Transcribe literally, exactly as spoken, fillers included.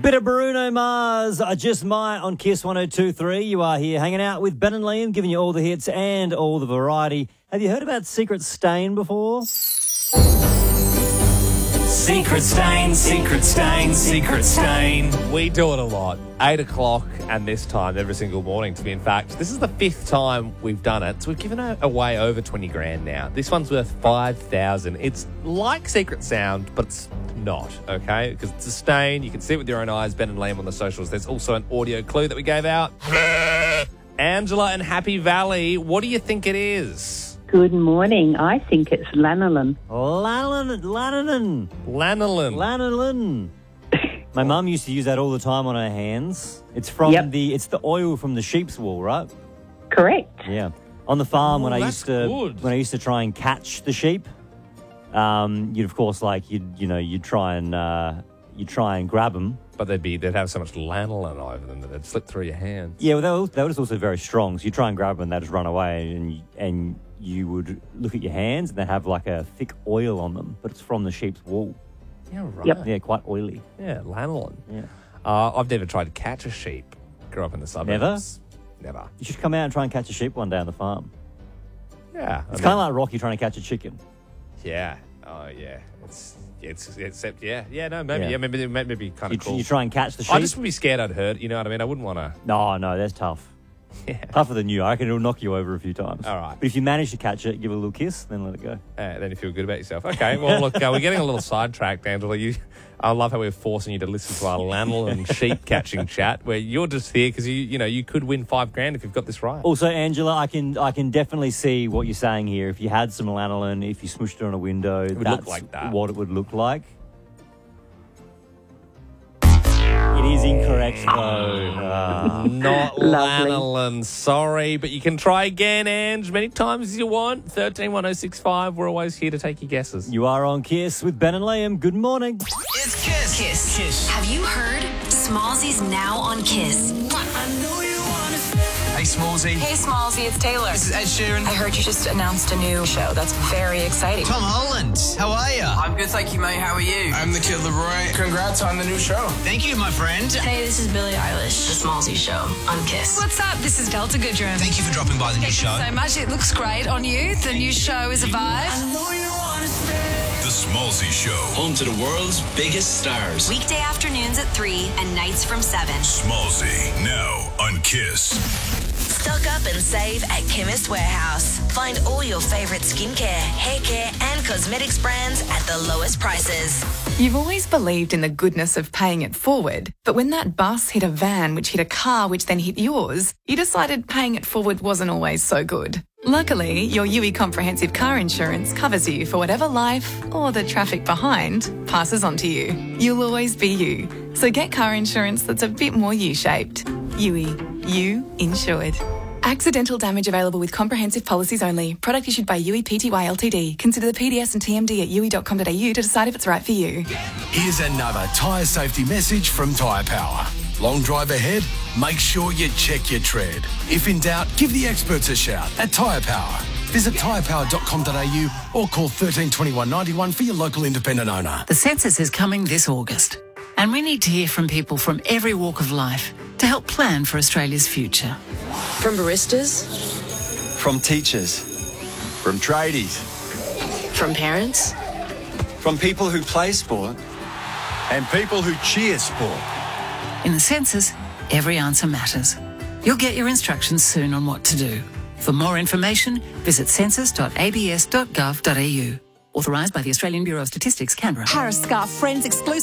Bit of Bruno Mars, I Just Might on Kiss one oh two point three. You are here hanging out with Ben and Liam, giving you all the hits and all the variety. Have you heard about Secret Stain before? Secret Stain, Secret Stain, Secret Stain. We do it a lot. Eight o'clock and this time every single morning, to be in fact. This is the fifth time we've done it. So we've given away over twenty grand now. This one's worth five thousand. It's like Secret Sound, but it's not, okay? Because it's a stain. You can see it with your own eyes. Ben and Liam on the socials. There's also an audio clue that we gave out. Angela in Happy Valley, what do you think it is? Good morning. I think it's lanolin. Lanolin. Lanolin. Lanolin. Lanolin. My mum used to use that all the time on her hands. It's from Yep. the it's the oil from the sheep's wool, right? Correct. Yeah. On the farm Oh, when I that's used to good. when I used to try and catch the sheep, um, you'd of course like you'd you know you'd try and uh, you'd try and grab them. But they'd be they'd have so much lanolin over them that they'd slip through your hands. Yeah, well, that was, that was also very strong. So you try and grab them, and they just run away, and you, and you would look at your hands, and they have like a thick oil on them, but it's from the sheep's wool. Yeah, right. Yep. Yeah, quite oily. Yeah, lanolin. Yeah. Uh, I've never tried to catch a sheep. Grew up in the suburbs. Never? Never. You should come out and try and catch a sheep one day on the farm. Yeah. It's kind of like Rocky trying to catch a chicken. Yeah. Oh, yeah. It's, it's, except, yeah. Yeah, no, maybe, Yeah. yeah, maybe, maybe be kind You, of cool. you try and catch the sheep. I just would be scared I'd hurt, you know what I mean? I wouldn't want to. No, no, that's tough. Yeah. Tougher than you. I reckon it'll knock you over a few times. All right. But if you manage to catch it, give it a little kiss, then let it go. Uh, then you feel good about yourself. Okay, well, look, uh, we're getting a little sidetracked, Angela. You, I love how we're forcing you to listen to our lanolin sheep catching chat, where you're just here because you, you know, you could win five grand if you've got this right. Also, Angela, I can I can definitely see what you're saying here. If you had some lanolin, if you smushed it on a window, would look that's like that. what it would look like. It is incorrect, though. Ah. Not Lovely. lanolin, sorry, but you can try again, Ange, many times as you want. thirteen one oh six five. We're always here to take your guesses. You are on Kiss with Ben and Liam. Good morning. It's Kiss. Kiss. Kiss. Have you heard? Smallsy's now on Kiss. I know you want to. Hey, Smallsy. Hey, Smallsy, it's Taylor. This is Ed Sheeran. I heard you just announced a new show. That's very exciting. Tom Holland. How are you? I'm good, thank you, mate. How are you? I'm the Kid Leroy. Congrats on the new show. Thank you, my friend. Hey, this is Billie Eilish. The Smallsy Show on Kiss. What's up? This is Delta Goodrum. Thank you for dropping by the new Thank show. you so much. It looks great on you. The new show is a vibe. The Smallsy Show. Home to the world's biggest stars. Weekday afternoons at three and nights from seven. Smallsy, now on Kiss. Stock up and save at Chemist Warehouse. Find all your favourite skincare, hair care and cosmetics brands at the lowest prices. You've always believed in the goodness of paying it forward, but when that bus hit a van which hit a car which then hit yours, you decided paying it forward wasn't always so good. Luckily, your U I Comprehensive Car Insurance covers you for whatever life or the traffic behind passes on to you. You'll always be you. So get car insurance that's a bit more U-shaped. U I. You insured. Accidental damage available with comprehensive policies only. Product issued by U I Pty Ltd. Consider the P D S and T M D at u i dot com dot a u to decide if it's right for you. Here's another tyre safety message from Tyre Power. Long drive ahead? Make sure you check your tread. If in doubt, give the experts a shout at Tyre Power. Visit tyre power dot com dot a u or call thirteen twenty-one ninety-one for your local independent owner. The census is coming this August, and we need to hear from people from every walk of life to help plan for Australia's future. From baristas, From teachers, from tradies, from parents, from people who play sport, and people who cheer sport. In the census, every answer matters. You'll get your instructions soon on what to do. For more information, visit census dot a b s dot gov dot a u. Authorised by the Australian Bureau of Statistics, Canberra. Paris Scarf Friends exclusive.